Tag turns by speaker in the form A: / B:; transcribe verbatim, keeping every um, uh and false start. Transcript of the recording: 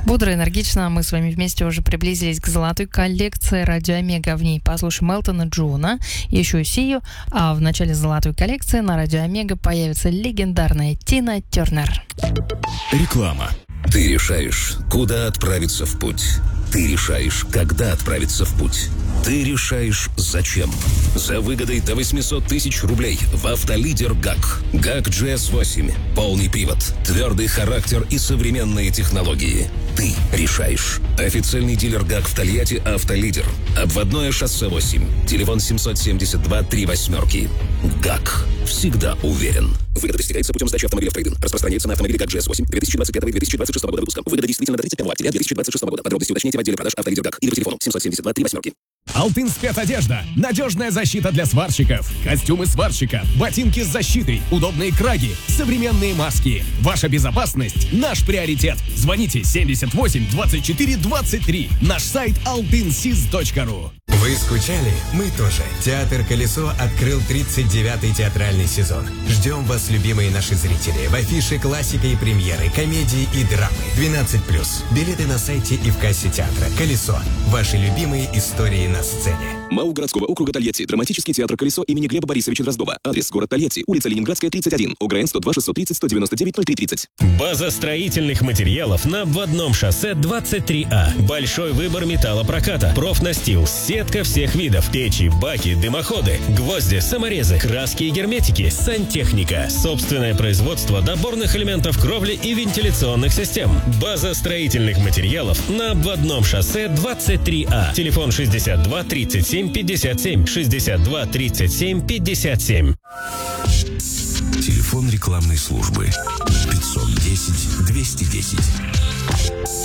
A: Бодро, энергично мы с вами вместе уже приблизились к золотой коллекции Радио Омега. В ней послушаем Элтона Джона, еще Сию, а в начале золотой коллекции на Радио Омега появится легендарная Тина Тернер.
B: Реклама.
C: Ты решаешь, куда отправиться в путь. Ты решаешь, когда отправиться в путь. Ты решаешь, зачем. За выгодой до восемьсот тысяч рублей в автолидер ГАК. ГАК джи эс восемь. Полный привод, твердый характер и современные технологии. Ты решаешь. Официальный дилер ГАК в Тольятти «Автолидер». Обводное шоссе восемь. Телефон семьсот семьдесят два три восьмерки. ГАК. Всегда уверен. Выгода достигается путем сдачи автомобиля в трейд-ин. Распространяется на автомобили ГАК джи эс восемь две тысячи двадцать пятого и две тысячи двадцать шестого года выпуска. Выгода действительно до тридцать первого октября две тысячи двадцать шестого года. Подробности уточните в отделе продаж «Автолидер ГАК» или по телефону семьсот семьдесят два три восьмерки.
B: Алтын спецодежда. Надежная защита для сварщиков. Костюмы сварщика, ботинки с защитой, удобные краги, современные маски. Ваша безопасность – наш приоритет. Звоните семьдесят восемь двадцать четыре двадцать три. Наш сайт алтын сиз точка ру.
D: Вы скучали? Мы тоже. Театр «Колесо» открыл тридцать девятый театральный сезон. Ждем вас, любимые наши зрители, в афише классика и премьеры, комедии и драмы. двенадцать плюс. Билеты на сайте и в кассе театра. «Колесо». Ваши любимые истории на сцене.
E: МАУ городского округа Тольятти. Драматический театр «Колесо» имени Глеба Борисовича Дроздова. Адрес: город Тольятти, улица Ленинградская, тридцать один, ОГРН сто два шестьсот тридцать сто девяносто девять ноль три тридцать.
F: База строительных материалов на обводном шоссе двадцать три А. Большой выбор металлопроката, профнастил, сетка всех видов, печи, баки, дымоходы, гвозди, саморезы, краски и герметики, сантехника, собственное производство доборных элементов кровли и вентиляционных систем. База строительных материалов на обводном шоссе двадцать три А. Телефон шестьдесят два тридцать семь пятьдесят семь, шестьдесят два тридцать семь пятьдесят семь.
C: Телефон рекламной службы пятьсот десять двести десять.